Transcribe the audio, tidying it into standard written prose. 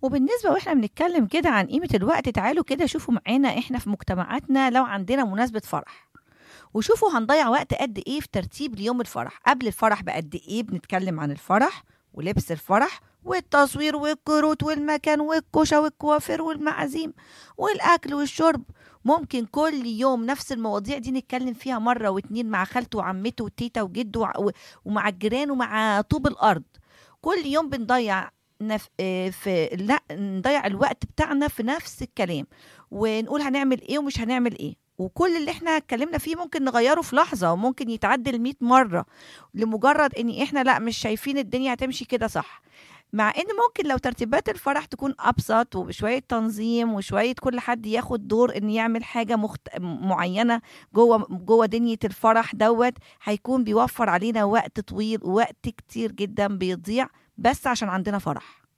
وبالنسبة وإحنا بنتكلم كده عن قيمة الوقت، تعالوا كده شوفوا معانا إحنا في مجتمعاتنا لو عندنا مناسبة فرح، وشوفوا هنضيع وقت قد إيه في ترتيب ليوم الفرح. قبل الفرح بقد إيه بنتكلم عن الفرح ولبس الفرح والتصوير والكروت والمكان والكوشة والكوافير والمعازيم والأكل والشرب. ممكن كل يوم نفس المواضيع دي نتكلم فيها مرة واتنين مع خالته وعمته وتيتا وجده ومع الجيران ومع طوب الأرض. كل يوم بنضيع لا نضيع الوقت بتاعنا في نفس الكلام، ونقول هنعمل ايه ومش هنعمل ايه، وكل اللي احنا اتكلمنا فيه ممكن نغيره في لحظة وممكن يتعدل 100 مرة لمجرد ان احنا لا مش شايفين الدنيا هتمشي كده صح. مع ان ممكن لو ترتيبات الفرح تكون ابسط وبشوية تنظيم وشوية كل حد ياخد دور ان يعمل حاجة معينة جوه دنيا الفرح دوت، هيكون بيوفر علينا وقت طويل ووقت كتير جدا بيضيع بس عشان عندنا فرح.